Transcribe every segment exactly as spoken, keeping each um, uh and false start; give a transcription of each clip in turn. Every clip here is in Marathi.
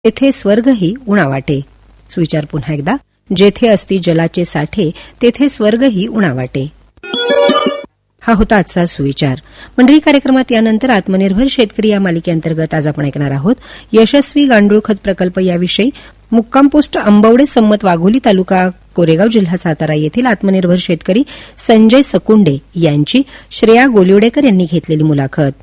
तेथे स्वर्गही उणावाटे. सुविचार पुन्हा एकदा. जेथे असती जलाचे साठे तेथे स्वर्गही उणावाटे. हा होता आजचा सुविचार. मंडळी, कार्यक्रमात यानंतर आत्मनिर्भर शेतकरी या मालिकेअंतर्गत आज आपण ऐकणार आहोत यशस्वी गांडूळ खत प्रकल्प याविषयी. मुक्काम पोस्ट आंबवडे सम्मत वाघोली तालुका कोरेगाव जिल्हा सातारा येथील आत्मनिर्भर शेतकरी संजय सकुंडे यांची श्रेया गोलिवडेकर यांनी घेतलेली मुलाखत.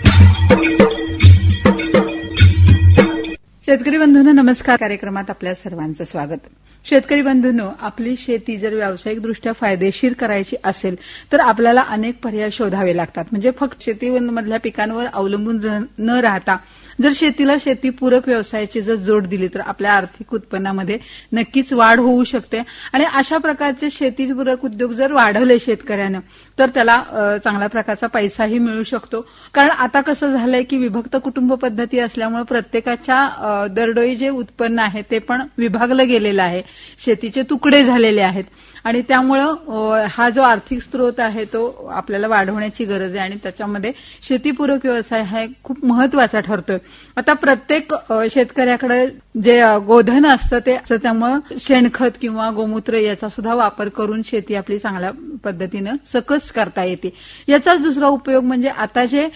शेतकरी बंधूंनो नमस्कार. कार्यक्रमात आपल्या सर्वांचं स्वागत. शेतकरी बंधूंनो, आपली शेती जर व्यावसायिकदृष्ट्या फायदेशीर करायची असेल तर आपल्याला अनेक पर्याय शोधावे लागतात. म्हणजे फक्त शेतीमधल्या पिकांवर अवलंबून न राहता जर शेतीला शेतीपूरक व्यवसायाची जर जोड दिली तर आपल्या आर्थिक उत्पन्नामध्ये नक्कीच वाढ होऊ शकते. आणि अशा प्रकारचे शेतीपूरक उद्योग जर वाढवले शेतकऱ्यानं तर त्याला चांगल्या प्रकारचा पैसाही मिळू शकतो. कारण आता कसं झालंय की विभक्त कुटुंब पद्धती असल्यामुळे प्रत्येकाच्या दरडोई जे उत्पन्न आहे ते पण विभागलं गेलेलं आहे. शेतीचे तुकडे झालेले आहेत आणि त्यामुळं हा जो आर्थिक स्रोत आहे तो आपल्याला वाढवण्याची गरज आहे आणि त्याच्यामध्ये शेतीपूरक व्यवसाय हा खूप महत्वाचा ठरतोय. आता प्रत्येक शेतकऱ्याकडे जे गोधन असतं ते असतं, त्यामुळे शेणखत किंवा गोमूत्र याचा सुद्धा वापर करून शेती आपली चांगल्या पद्धतीनं सकस करता येते. याचाच दुसरा उपयोग म्हणजे आता जे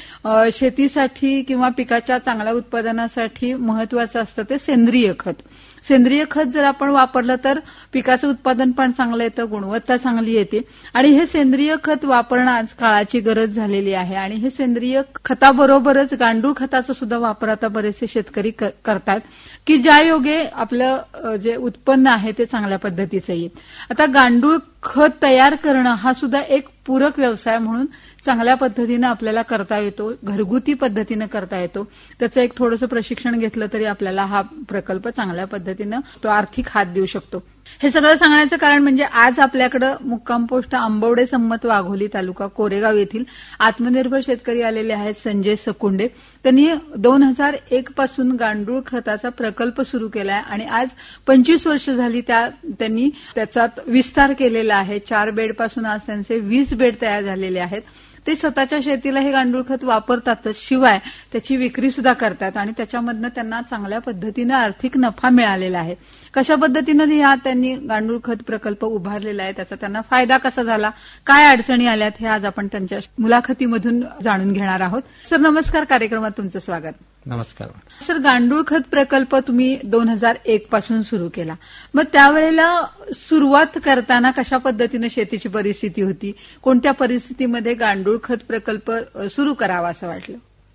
शेतीसाठी किंवा पिकाच्या चांगल्या उत्पादनासाठी महत्वाचं असतं ते सेंद्रिय खत. सेंद्रिय खत जर आपण वापरलं तर पिकाचं उत्पादन पण चांगलं येतं, गुणवत्ता चांगली येते आणि हे सेंद्रिय खत वापरणं आज काळाची गरज झालेली आहे. आणि हे सेंद्रिय खताबरोबरच गांडूळ खताचा सुद्धा वापर आता बरेचसे शेतकरी करतात की ज्यायोगे आपलं जे उत्पन्न आहे ते चांगल्या पद्धतीचं येईल. आता गांडूळ खत तयार करणं हा सुद्धा एक पूरक व्यवसाय म्हणून चांगल्या पद्धतीनं आपल्याला करता येतो, घरगुती पद्धतीनं करता येतो. त्याचं एक थोडंसं प्रशिक्षण घेतलं तरी आपल्याला हा प्रकल्प चांगल्या पद्धतीनं तो आर्थिक हात देऊ शकतो. हे सगळं सांगण्याचं कारण म्हणजे आज आपल्याकडे मुक्काम पोस्ट आंबवडे सम्मत वाघोली तालुका कोरेगाव येथील आत्मनिर्भर शेतकरी आलेले आहेत संजय सकुंडे. त्यांनी दोन हजार एक पासून गांडूळ खताचा प्रकल्प सुरू केलाय आणि आज पंचवीस वर्ष झाली त्या त्यांनी त्याचा विस्तार केलेला आहे. चार बेड पासून आज त्यांचे वीस बेड तयार झालेले आहेत. ते स्वतःच्या शेतीला हे गांडूळ खत वापरतातच, शिवाय त्याची विक्री सुद्धा करतात आणि त्याच्यामधनं त्यांना चांगल्या पद्धतीनं आर्थिक नफा मिळालेला आहे. कशा पद्धतीनं या त्यांनी गांडूळ खत प्रकल्प उभारलेला आहे, त्याचा त्यांना फायदा कसा झाला, काय अडचणी आल्यात हे आज आपण त्यांच्या मुलाखतीमधून जाणून घेणार आहोत. सर नमस्कार, कार्यक्रमात तुमचं स्वागत. नमस्कार सर. गांडूळ खत प्रकल्प तुम्ही दोन हजार एक पासून सुरू केला, मग त्यावेळेला सुरुवात करताना कशा पद्धतीनं शेतीची परिस्थिती होती, कोणत्या परिस्थितीमध्ये गांडूळ खत प्रकल्प सुरू करावा असं वाटलं?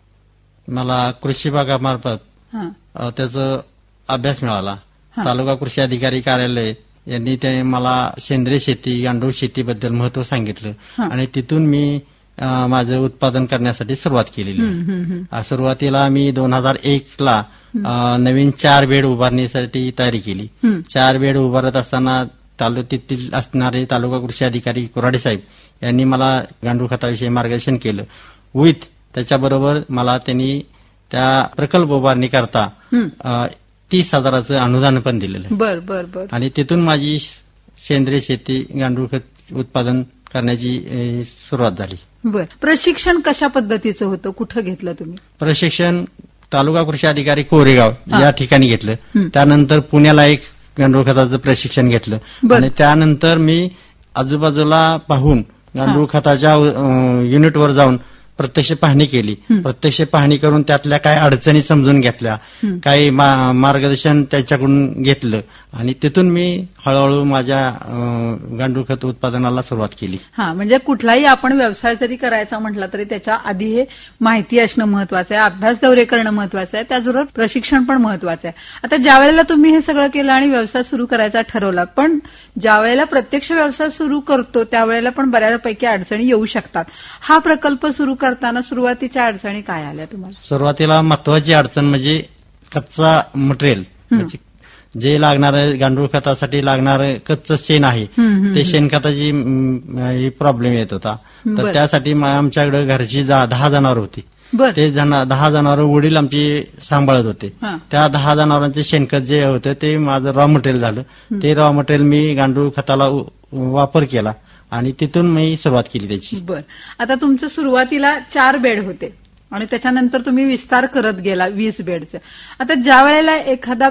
मला कृषी विभागामार्फत त्याचा अभ्यास मिळाला. तालुका कृषी अधिकारी कार्यालय यांनी ते मला सेंद्रिय शेती, गांडूळ शेतीबद्दल महत्व सांगितलं आणि तिथून मी माझं उत्पादन करण्यासाठी सुरुवात केलेली. सुरुवातीला मी दोन हजार एक ला नवीन चार बेड उभारण्यासाठी तयारी केली. चार बेड उभारत असताना तालुक्यातील असणारे तालुका कृषी अधिकारी कोराडे साहेब यांनी मला गांडूळ खताविषयी मार्गदर्शन केलं. विथ त्याच्याबरोबर मला त्यांनी त्या प्रकल्प उभारणी करता तीस हजाराचं अनुदान पण दिलेलं. बर बर बर आणि तिथून माझी सेंद्रिय शेती, गांडूळ खत उत्पादन करण्याची सुरुवात झाली. बर. प्रशिक्षण कशा पद्धतीचं होतं, कुठं घेतलं तुम्ही? प्रशिक्षण तालुका कृषी अधिकारी कोरेगाव या ठिकाणी घेतलं. त्यानंतर पुण्याला एक गांडूळ खताचं प्रशिक्षण घेतलं आणि त्यानंतर मी आजूबाजूला पाहून गांडूळ खताच्या युनिटवर जाऊन प्रत्यक्ष पाहणी केली. प्रत्यक्ष पाहणी करून त्यातल्या काय अडचणी समजून घेतल्या, काही मार्गदर्शन त्याच्याकडून घेतलं आणि तिथून मी हळूहळू माझ्या गांडूळ खत उत्पादनाला सुरुवात केली. हा, म्हणजे कुठलाही आपण व्यवसाय जरी करायचा म्हटला तरी त्याच्या आधी हे माहिती असणं महत्वाचं आहे, अभ्यास दौरे करणं महत्वाचं आहे, त्याचबरोबर प्रशिक्षण पण महत्वाचं आहे. आता ज्या वेळेला तुम्ही हे सगळं केलं आणि व्यवसाय सुरू करायचा ठरवला, पण ज्या वेळेला प्रत्यक्ष व्यवसाय सुरू करतो त्यावेळेला पण बऱ्यापैकी अडचणी येऊ शकतात. हा प्रकल्प सुरू करताना सुरुवातीच्या अडचणी काय आल्या तुम्हाला? सुरुवातीला महत्वाची अडचण म्हणजे कच्चा मटेरियल, म्हणजे जे लागणारं गांडूळ खतासाठी लागणारं कच्चं शेण आहे ते शेणखताची प्रॉब्लेम येत होता. तर त्यासाठी आमच्याकडे घरची दहा जनावर होती. ते दहा जनावर वडील आमची सांभाळत होते. त्या दहा जनावरांचे शेणखत जे होतं ते माझं रॉ मटेरियल झालं. ते रॉ मटेरियल मी गांडूळ खताला वापर केला आणि तिथून मी सुरुवात केली त्याची. बर. आता तुमचं सुरुवातीला चार बेड होते आणि त्याच्यानंतर तुम्ही विस्तार करत गेला वीस बेडचे. आता ज्या वेळेला एखादा